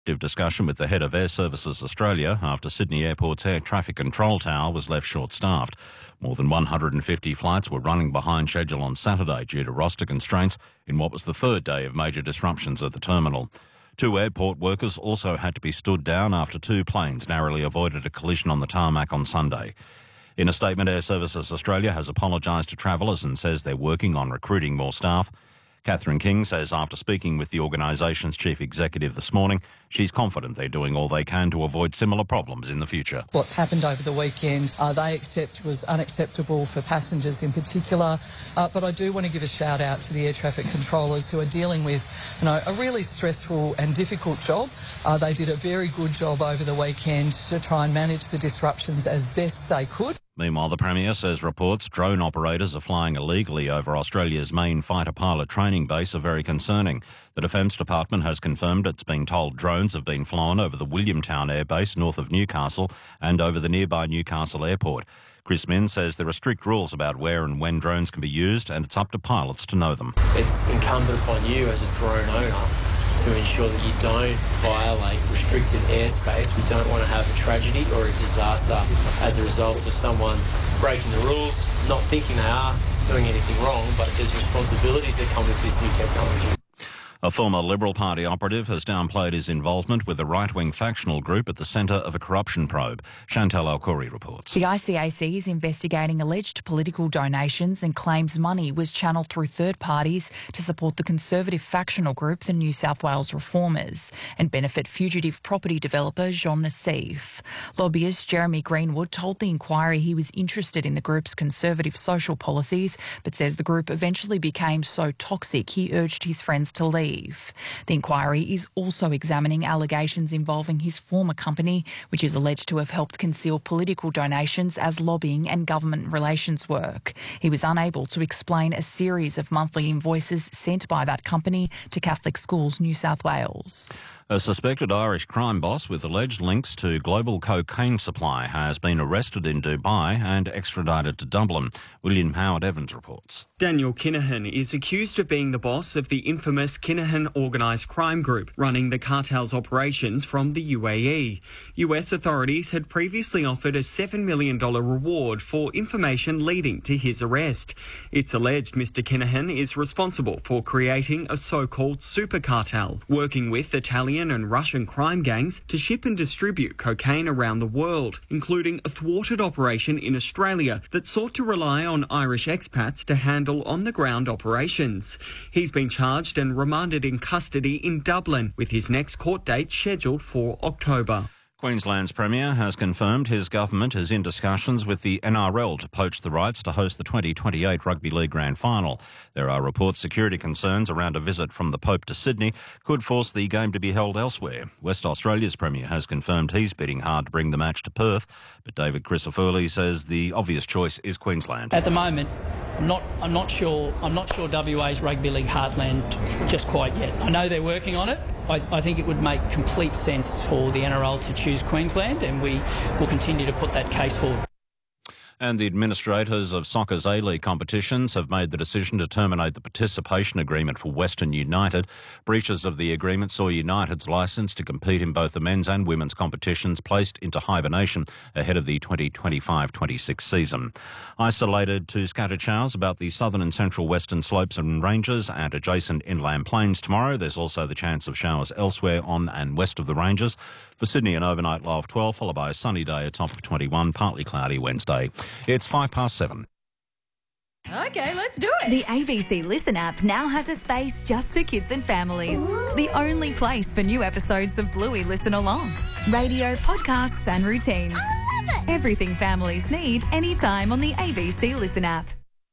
Discussion with the head of Air Services Australia after Sydney Airport's air traffic control tower was left short-staffed. More than 150 flights were running behind schedule on Saturday due to roster constraints in what was the third day of major disruptions at the terminal. 2 airport workers also had to be stood down after 2 planes narrowly avoided a collision on the tarmac on Sunday. In a statement, Air Services Australia has apologised to travellers and says they're working on recruiting more staff. Catherine King says after speaking with the organisation's chief executive this morning, she's confident they're doing all they can to avoid similar problems in the future. What happened over the weekend, they accept was unacceptable for passengers in particular, but I do want to give a shout out to the air traffic controllers who are dealing with a really stressful and difficult job. They did a very good job over the weekend to try and manage the disruptions as best they could. Meanwhile, the Premier says reports drone operators are flying illegally over Australia's main fighter pilot training base are very concerning. The Defence Department has confirmed it's been told drones have been flown over the Williamtown Air Base north of Newcastle and over the nearby Newcastle Airport. Chris Min says there are strict rules about where and when drones can be used and it's up to pilots to know them. It's incumbent upon you as a drone owner to ensure that you don't violate restricted airspace. We don't want to have a tragedy or a disaster as a result of someone breaking the rules, not thinking they are doing anything wrong, but there's responsibilities that come with this new technology. A former Liberal Party operative has downplayed his involvement with a right-wing factional group at the centre of a corruption probe. Chantal Alcouri reports. The ICAC is investigating alleged political donations and claims money was channelled through third parties to support the Conservative factional group, the New South Wales Reformers, and benefit fugitive property developer Jean Nassif. Lobbyist Jeremy Greenwood told the inquiry he was interested in the group's conservative social policies, but says the group eventually became so toxic he urged his friends to leave. The inquiry is also examining allegations involving his former company, which is alleged to have helped conceal political donations as lobbying and government relations work. He was unable to explain a series of monthly invoices sent by that company to Catholic Schools New South Wales. A suspected Irish crime boss with alleged links to global cocaine supply has been arrested in Dubai and extradited to Dublin. William Howard Evans reports. Daniel Kinahan is accused of being the boss of the infamous Kinahan organised crime group, running the cartel's operations from the UAE. US authorities had previously offered a $7 million reward for information leading to his arrest. It's alleged Mr Kinahan is responsible for creating a so-called super cartel, working with Italian and Russian crime gangs to ship and distribute cocaine around the world, including a thwarted operation in Australia that sought to rely on Irish expats to handle on-the-ground operations. He's been charged and remanded in custody in Dublin, with his next court date scheduled for October. Queensland's Premier has confirmed his government is in discussions with the NRL to poach the rights to host the 2028 Rugby League Grand Final. There are reports security concerns around a visit from the Pope to Sydney could force the game to be held elsewhere. West Australia's Premier has confirmed he's bidding hard to bring the match to Perth, but David Crisafulli says the obvious choice is Queensland. At the moment, I'm not sure WA's Rugby League heartland just quite yet. I know they're working on it. I think it would make complete sense for the NRL to choose Queensland, and we will continue to put that case forward. And the administrators of soccer's A-League competitions have made the decision to terminate the participation agreement for Western United. Breaches of the agreement saw United's licence to compete in both the men's and women's competitions placed into hibernation ahead of the 2025-26 season. Isolated to scattered showers about the southern and central western slopes and ranges and adjacent inland plains tomorrow. There's also the chance of showers elsewhere on and west of the ranges. For Sydney, an overnight low of 12, followed by a sunny day, a top of 21, partly cloudy Wednesday. It's 7:05. Okay, let's do it. The ABC Listen app now has a space just for kids and families. Ooh. The only place for new episodes of Bluey Listen Along. Radio, podcasts and routines. I love it. Everything families need anytime on the ABC Listen app.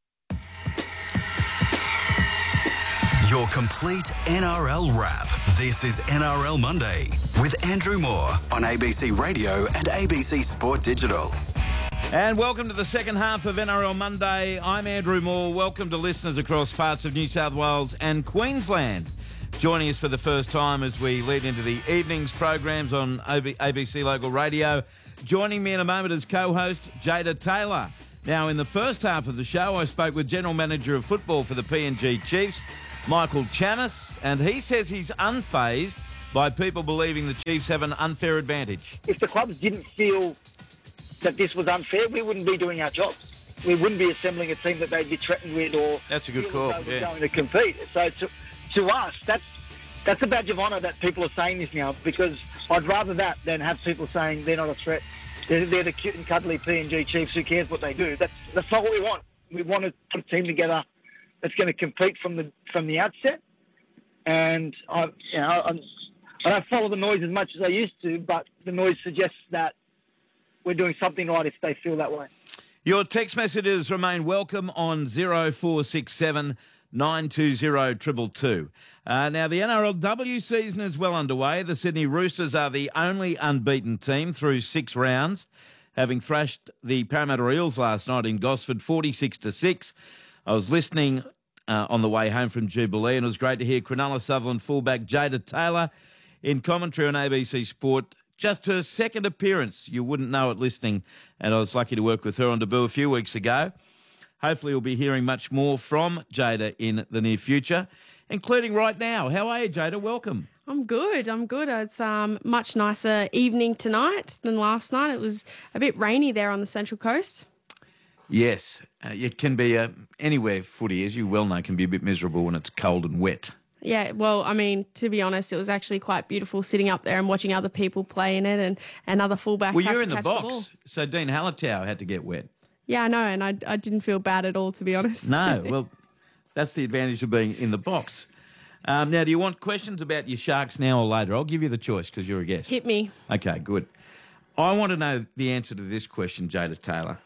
Your complete NRL wrap. This is NRL Monday with Andrew Moore on ABC Radio and ABC Sport Digital. And welcome to the second half of NRL Monday. I'm Andrew Moore. Welcome to listeners across parts of New South Wales and Queensland. Joining us for the first time as we lead into the evenings programs on ABC Local Radio. Joining me in a moment as co-host, Jada Taylor. Now, in the first half of the show, I spoke with General Manager of Football for the PNG Chiefs, Michael Chammas, and he says he's unfazed by people believing the Chiefs have an unfair advantage. If the clubs didn't feel that this was unfair, we wouldn't be doing our jobs. We wouldn't be assembling a team that they'd be threatened with or that's a good call. Going to compete. So to us, that's a badge of honour that people are saying this now, because I'd rather that than have people saying they're not a threat. They're the cute and cuddly PNG Chiefs. Who cares what they do? That's not what we want. We want to put a team together that's going to compete from the outset. And I don't follow the noise as much as I used to, but the noise suggests that we're doing something right if they feel that way. Your text messages remain welcome on 0467 920 222. Now, the NRLW season is well underway. The Sydney Roosters are the only unbeaten team through 6 rounds, having thrashed the Parramatta Eels last night in Gosford 46-6. I was listening on the way home from Jubilee, and it was great to hear Cronulla Sutherland fullback Jada Taylor in commentary on ABC Sport. Just her second appearance. You wouldn't know it listening, and I was lucky to work with her on debut a few weeks ago. Hopefully we'll be hearing much more from Jada in the near future, including right now. How are you, Jada? Welcome. I'm good. It's much nicer evening tonight than last night. It was a bit rainy there on the Central Coast. Yes, it can be anywhere footy, as you well know, can be a bit miserable when it's cold and wet. Yeah, well, I mean, to be honest, it was actually quite beautiful sitting up there and watching other people play in it and other fullbacks. Well, you're in the catch box, the ball. so Dean Hallertau had to get wet. Yeah, I know, and I didn't feel bad at all, to be honest. No, well, that's the advantage of being in the box. Now, do you want questions about your Sharks now or later? I'll give you the choice because you're a guest. Hit me. Okay, good. I want to know the answer to this question, Jada Taylor.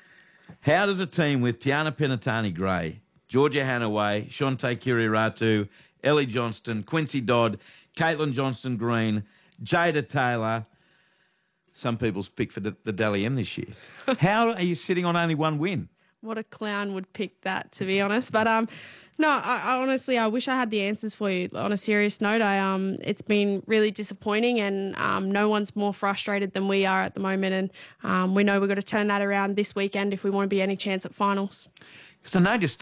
How does a team with Tiana Penatani-Gray, Georgia Hanaway, Shante Kiriratu, Ellie Johnston, Quincy Dodd, Caitlin Johnston-Green, Jada Taylor, some people's pick for the Dally M this year. How are you sitting on only one win? What a clown would pick that, to be honest. But no, I honestly, I wish I had the answers for you. On a serious note, it's been really disappointing, and no one's more frustrated than we are at the moment. And we know we've got to turn that around this weekend if we want to be any chance at finals. So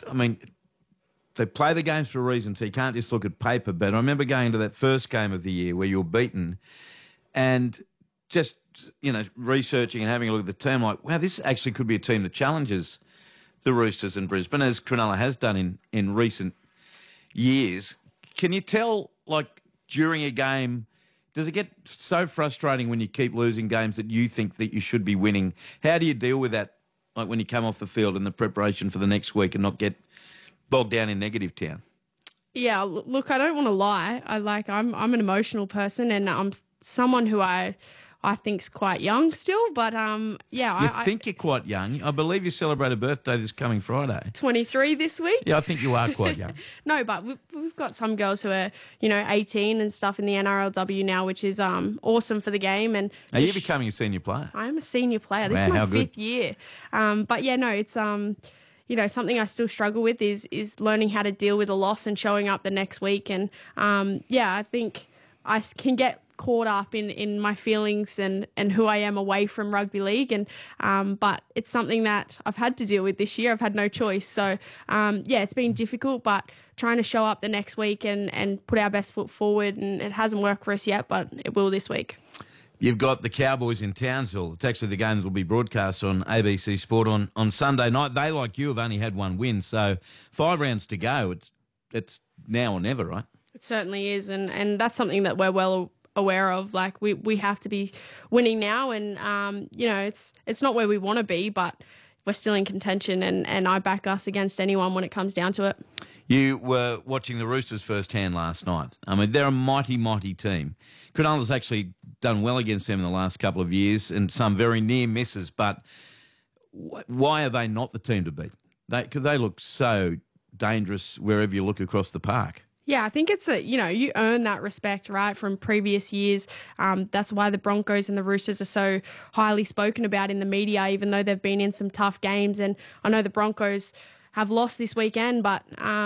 they play the games for a reason, so you can't just look at paper. But I remember going to that first game of the year where you were beaten and just, researching and having a look at the team, like, wow, this actually could be a team that challenges the Roosters in Brisbane, as Cronulla has done in recent years. Can you tell, during a game, does it get so frustrating when you keep losing games that you think that you should be winning? How do you deal with that, when you come off the field in the preparation for the next week and not get bogged down in negative town? Yeah, look, I don't want to lie. I'm an emotional person, and I'm someone who I think's quite young still, but yeah. I think you're quite young. I believe you celebrate a birthday this coming Friday. 23 this week. Yeah, I think you are quite young. No, but we've got some girls who are 18 and stuff in the NRLW now, which is awesome for the game. And are you becoming a senior player? I am a senior player. This is my 5th year. But yeah, no, it's something I still struggle with is learning how to deal with a loss and showing up the next week. And I think I can get caught up in my feelings and who I am away from rugby league, and but it's something that I've had to deal with this year. I've had no choice. So it's been difficult, but trying to show up the next week and put our best foot forward, and it hasn't worked for us yet, but it will this week. You've got the Cowboys in Townsville. It's actually the game that will be broadcast on ABC Sport on Sunday night. They, like you, have only had one win, so 5 rounds to go. It's now or never, right? It certainly is, and that's something that we're well aware of. We have to be winning now, and it's not where we want to be, but we're still in contention, and I back us against anyone when it comes down to it. You were watching the Roosters firsthand last night. I mean, they're a mighty, mighty team. Cronulla's actually done well against them in the last couple of years, and some very near misses, but why are they not the team to beat? Because they look so dangerous wherever you look across the park. Yeah, I think it's you earn that respect, right, from previous years. That's why the Broncos and the Roosters are so highly spoken about in the media, even though they've been in some tough games. And I know the Broncos have lost this weekend, but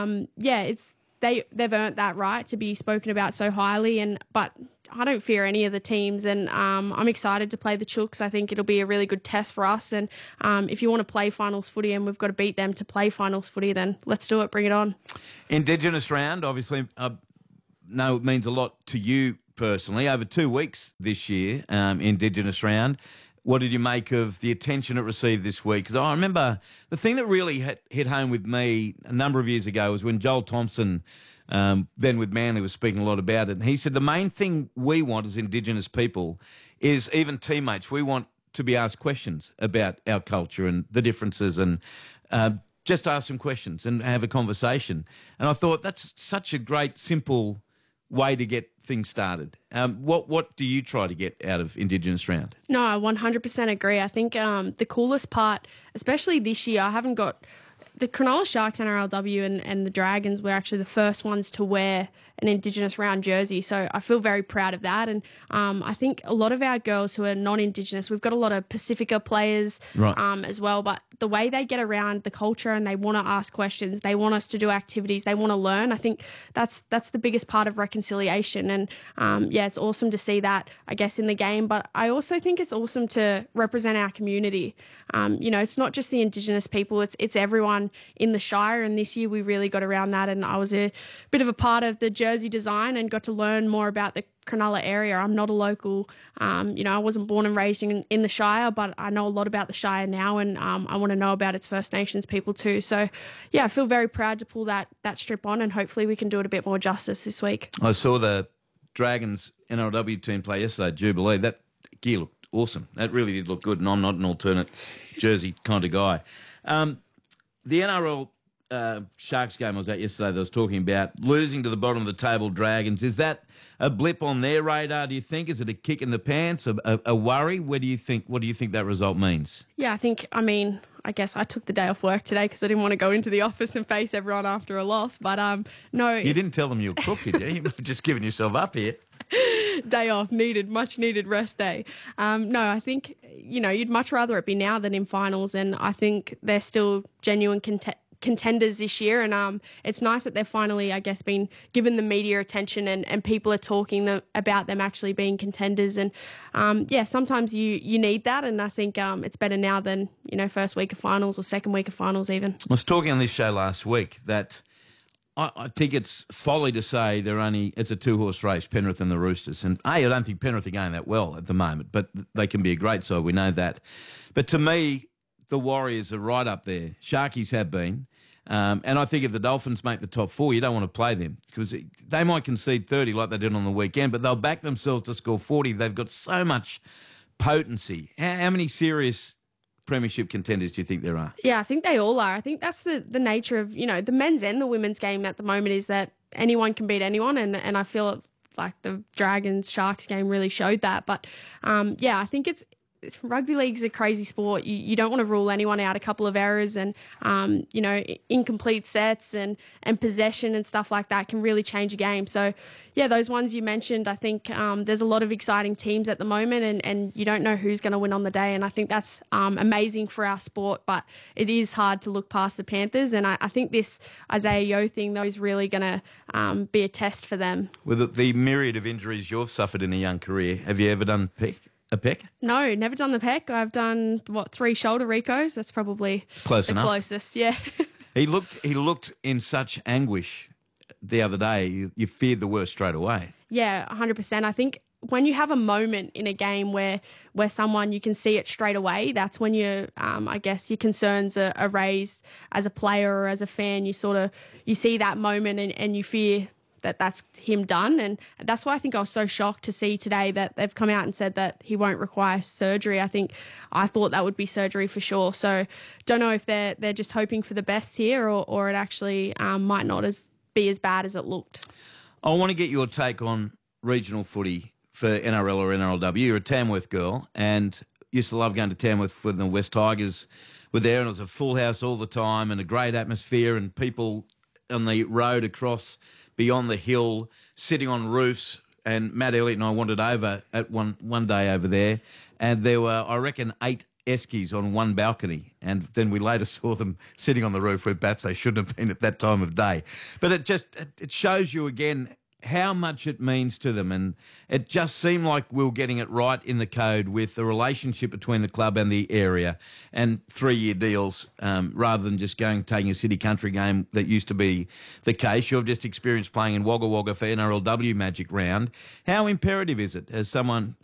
they've earned that right to be spoken about so highly. But I don't fear any of the teams, and I'm excited to play the Chooks. I think it'll be a really good test for us. And if you want to play finals footy and we've got to beat them to play finals footy, then let's do it. Bring it on. Indigenous round, obviously, it means a lot to you personally, over 2 weeks this year, Indigenous round. What did you make of the attention it received this week? Because I remember the thing that really hit home with me a number of years ago was when Joel Thompson, then with Manly, was speaking a lot about it. And he said the main thing we want as Indigenous people is, even teammates, we want to be asked questions about our culture and the differences, and just ask some questions and have a conversation. And I thought that's such a great, simple way to get things started. What do you try to get out of Indigenous round? No, I 100% agree. I think the coolest part, especially this year, I haven't got... The Cronulla Sharks, NRLW, and the Dragons were actually the first ones to wear an Indigenous round jersey. So I feel very proud of that. And I think a lot of our girls who are non-Indigenous, we've got a lot of Pacifica players as well, but the way they get around the culture and they want to ask questions, they want us to do activities, they want to learn. I think that's the biggest part of reconciliation. And it's awesome to see that, I guess, in the game. But I also think it's awesome to represent our community. It's not just the Indigenous people, it's everyone in the Shire. And this year we really got around that. And I was a bit of a part of the jersey design and got to learn more about the Cronulla area. I'm not a local, I wasn't born and raised in the Shire, but I know a lot about the Shire now, and I want to know about its First Nations people too. So, I feel very proud to pull that strip on, and hopefully we can do it a bit more justice this week. I saw the Dragons NRLW team play yesterday, Jubilee. That gear looked awesome. That really did look good, and I'm not an alternate jersey kind of guy. The NRL Sharks game I was at yesterday that I was talking about, losing to the bottom of the table Dragons, is that a blip on their radar, do you think? Is it a kick in the pants, a worry? What do you think that result means? Yeah, I guess I took the day off work today because I didn't want to go into the office and face everyone after a loss. But no. You didn't tell them you were cooked, did you? You were just giving yourself up here. Day off, much needed rest day. No, I think, you'd much rather it be now than in finals. And I think they're still genuine contenders this year, and it's nice that they've finally, I guess, been given the media attention and people are talking about them actually being contenders. And sometimes you need that, and I think it's better now than first week of finals or second week of finals even. I was talking on this show last week that I think it's folly to say it's a two-horse race, Penrith and the Roosters. And I don't think Penrith are going that well at the moment, but they can be a great side, we know that. But to me, the Warriors are right up there. Sharkies have been. And I think if the Dolphins make the top four, you don't want to play them because they might concede 30 like they did on the weekend, but they'll back themselves to score 40. They've got so much potency. How many serious premiership contenders do you think there are? Yeah, I think they all are. I think that's the nature of, the men's and the women's game at the moment is that anyone can beat anyone, and I feel like the Dragons Sharks game really showed that. But I think rugby league's a crazy sport. You don't want to rule anyone out. A couple of errors and, incomplete sets and possession and stuff like that can really change a game. So, those ones you mentioned, I think there's a lot of exciting teams at the moment and you don't know who's going to win on the day. And I think that's amazing for our sport, but it is hard to look past the Panthers. And I think this Isaiah Yeo thing, though, is really going to be a test for them. With the myriad of injuries you've suffered in a young career, have you ever done a pec? No, never done the pec. I've done 3 shoulder recos. That's probably close enough. Closest. Yeah. He looked in such anguish the other day. You feared the worst straight away. Yeah, 100%. I think when you have a moment in a game where someone you can see it straight away, that's when your concerns are raised as a player or as a fan. You see that moment and you fear that's him done. And that's why I think I was so shocked to see today that they've come out and said that he won't require surgery. I thought that would be surgery for sure. So don't know if they're just hoping for the best here or it actually might not be as bad as it looked. I want to get your take on regional footy for NRL or NRLW. You're a Tamworth girl and used to love going to Tamworth when the West Tigers were there, and it was a full house all the time and a great atmosphere and people on the road across beyond the hill, sitting on roofs. And Matt Elliott and I wandered over at one day over there, and there were, I reckon, 8 Eskies on one balcony. And then we later saw them sitting on the roof where perhaps they shouldn't have been at that time of day. But it shows you again how much it means to them. And it just seemed like we were getting it right in the code with the relationship between the club and the area and 3-year deals rather than just taking a city-country game that used to be the case. You've just experienced playing in Wagga Wagga for NRLW Magic Round. How imperative is it as someone